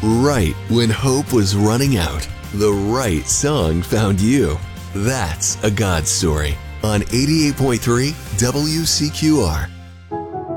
Right when hope was running out, the right song found you. That's a God story on 88.3 WCQR.